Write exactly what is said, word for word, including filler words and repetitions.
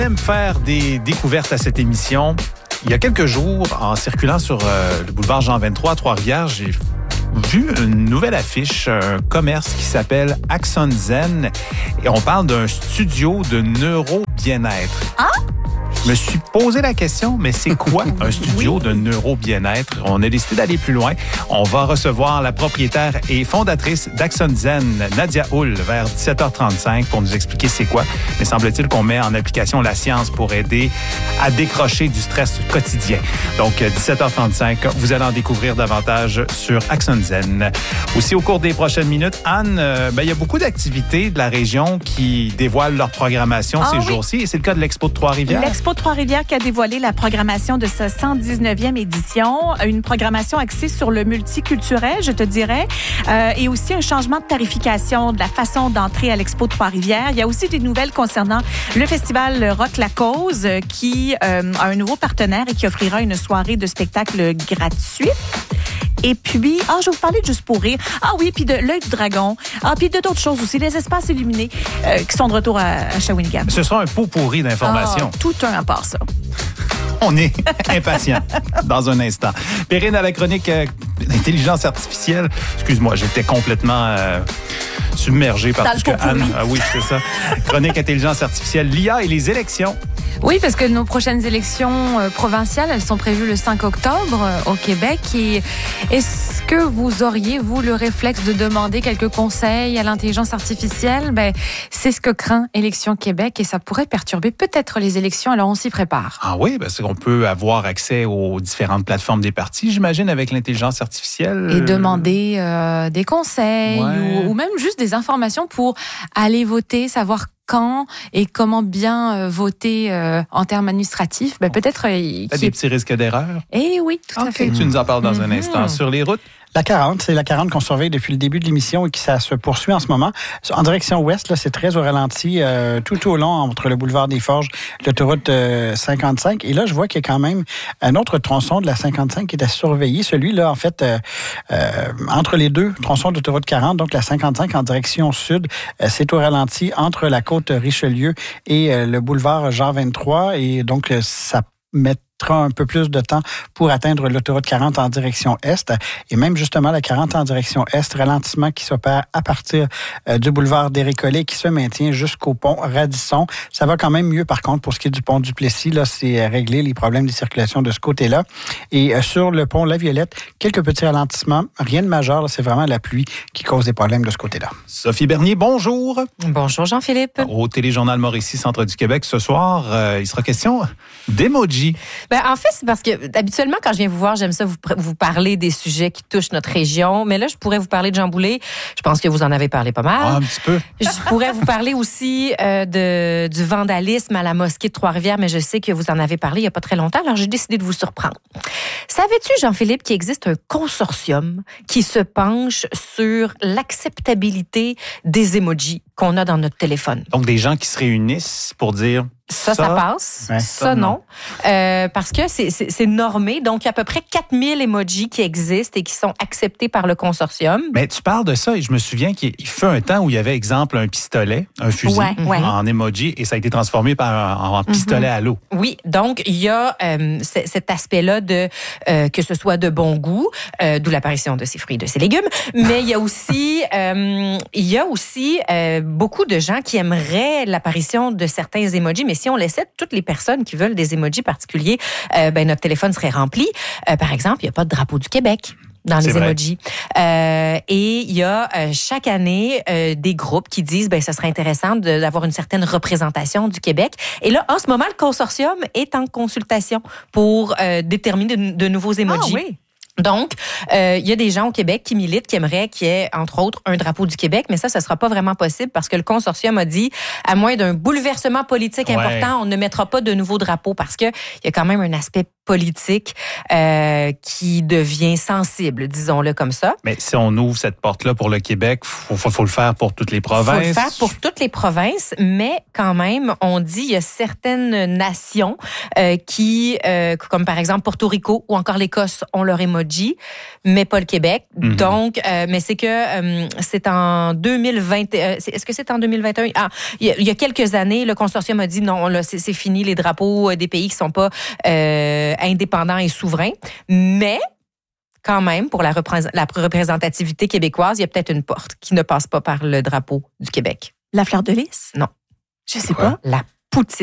J'aime faire des découvertes à cette émission. Il y a quelques jours, en circulant sur euh, le boulevard Jean vingt-trois à Trois-Rivières, j'ai vu une nouvelle affiche, un commerce qui s'appelle Axon Zen. Et on parle d'un studio de neuro-bien-être. Ah? Je me suis posé la question, mais c'est quoi un studio oui. de neuro-bien-être? On a décidé d'aller plus loin. On va recevoir la propriétaire et fondatrice d'Axon Zen, Nadia Hull, vers dix-sept heures trente-cinq pour nous expliquer c'est quoi. Mais semble-t-il qu'on met en application la science pour aider à décrocher du stress quotidien. Donc, dix-sept heures trente-cinq, vous allez en découvrir davantage sur Axon Zen. Aussi, au cours des prochaines minutes, Anne, euh, ben, il y a beaucoup d'activités de la région qui dévoilent leur programmation ah, ces oui. jours-ci. Et c'est le cas de l'Expo de Trois-Rivières. L'Expo de Trois-Rivières qui a dévoilé la programmation de sa cent dix-neuvième édition. Une programmation axée sur le multiculturel, je te dirais, euh, et aussi un changement de tarification de la façon d'entrer à l'Expo de Trois-Rivières. Il y a aussi des nouvelles concernant le festival Rock la Cause qui euh, a un nouveau partenaire et qui offrira une soirée de spectacle gratuite. Et puis, ah, je vais vous parler de Juste pour rire. Ah oui, puis de l'œil du dragon. Ah, puis de d'autres choses aussi, les espaces illuminés euh, qui sont de retour à, à Shawinigan. Ce sera un pot pourri d'informations. Ah, tout un à part ça. On est impatient dans un instant. Perrine à la chronique euh, d'intelligence artificielle. Excuse-moi, j'étais complètement euh, submergé par dans tout ce que Anne... Ah oui, c'est ça. Chronique intelligence artificielle, l'I A et les élections. Oui, parce que nos prochaines élections euh, provinciales, elles sont prévues le cinq octobre euh, au Québec. Et est-ce que vous auriez, vous, le réflexe de demander quelques conseils à l'intelligence artificielle? Ben, c'est ce que craint Élections Québec et ça pourrait perturber peut-être les élections. Alors, on s'y prépare. Ah oui, parce qu'on peut avoir accès aux différentes plateformes des partis, j'imagine, avec l'intelligence artificielle. Et demander euh, des conseils ouais. ou, ou même juste des informations pour aller voter, savoir quand et comment bien euh, voter euh, en termes administratifs. Ben, peut-être... Euh, T'as des est... petits risques d'erreur? Eh oui, tout okay. à fait. Tu nous en parles dans mm-hmm. un instant. Sur les routes? La quarante, c'est la quarante qu'on surveille depuis le début de l'émission et qui ça se poursuit en ce moment. En direction ouest, là, c'est très au ralenti euh, tout au long entre le boulevard des Forges, l'autoroute euh, cinquante-cinq. Et là, je vois qu'il y a quand même un autre tronçon de la cinquante-cinq qui est à surveiller. Celui-là, en fait, euh, euh, entre les deux tronçons d'autoroute quarante, donc la cinquante-cinq en direction sud, euh, c'est au ralenti entre la côte Richelieu et euh, le boulevard Jean vingt-trois. Et donc, euh, ça met un peu plus de temps pour atteindre l'autoroute quarante en direction est. Et même justement, la quarante en direction est, ralentissement qui s'opère à partir euh, du boulevard des Récollets qui se maintient jusqu'au pont Radisson. Ça va quand même mieux, par contre, pour ce qui est du pont du Plessis. Là, c'est régler les problèmes de circulation de ce côté-là. Et euh, sur le pont La Violette, quelques petits ralentissements. Rien de majeur. Là, c'est vraiment la pluie qui cause des problèmes de ce côté-là. Sophie Bernier, bonjour. Bonjour, Jean-Philippe. Au Téléjournal Mauricie, Centre du Québec, ce soir, euh, il sera question d'emoji. Ben, en fait, c'est parce que habituellement, quand je viens vous voir, j'aime ça vous, vous parler des sujets qui touchent notre région. Mais là, je pourrais vous parler de Jean Boulet. Je pense que vous en avez parlé pas mal. Ah, un petit peu. Je pourrais vous parler aussi euh, de, du vandalisme à la mosquée de Trois-Rivières, mais je sais que vous en avez parlé il n'y a pas très longtemps, alors j'ai décidé de vous surprendre. Savais-tu, Jean-Philippe, qu'il existe un consortium qui se penche sur l'acceptabilité des emojis qu'on a dans notre téléphone? Donc, des gens qui se réunissent pour dire... Ça, ça, ça passe. Ouais, ça, ça, non. non. Euh, parce que c'est, c'est, c'est normé. Donc, il y a à peu près quatre mille emojis qui existent et qui sont acceptés par le consortium. Mais tu parles de ça et je me souviens qu'il fait un temps où il y avait, exemple, un pistolet, un fusil ouais, ouais. en emoji et ça a été transformé par en, en pistolet mm-hmm. à l'eau. Oui. Donc, il y a euh, c- cet aspect-là de euh, que ce soit de bon goût, euh, d'où l'apparition de ces fruits et de ces légumes. Mais il y a aussi, euh, il y a aussi euh, beaucoup de gens qui aimeraient l'apparition de certains emojis, mais si on laissait toutes les personnes qui veulent des emojis particuliers, euh, ben notre téléphone serait rempli. Euh, par exemple, il n'y a pas de drapeau du Québec dans C'est les vrai. emojis. Euh, et il y a euh, chaque année euh, des groupes qui disent ben ça serait intéressant de, d'avoir une certaine représentation du Québec. Et là, en ce moment, le consortium est en consultation pour euh, déterminer de, de nouveaux emojis. Ah oui. Donc, euh, il y a des gens au Québec qui militent, qui aimeraient qu'il y ait, entre autres, un drapeau du Québec, mais ça, ça ne sera pas vraiment possible parce que le consortium a dit, à moins d'un bouleversement politique ouais. important, on ne mettra pas de nouveau drapeau parce qu'il y a quand même un aspect politique euh, qui devient sensible, disons-le comme ça. Mais si on ouvre cette porte-là pour le Québec, il faut, faut le faire pour toutes les Il provinces. faut le faire pour toutes les provinces, mais quand même, on dit il y a certaines nations euh, qui, euh, comme par exemple Porto Rico ou encore l'Écosse, ont leur emoji, mais pas le Québec. Mm-hmm. Donc, euh, mais c'est que euh, c'est en deux mille vingt. Euh, est-ce que c'est en deux mille vingt et un? Ah, il y a, il y a quelques années, le consortium a dit non, là, c'est, c'est fini les drapeaux des pays qui sont pas euh, indépendants et souverains, mais quand même, pour la, représ- la représentativité québécoise, il y a peut-être une porte qui ne passe pas par le drapeau du Québec. La fleur de lys? Non. Je sais Quoi? pas. La poutine.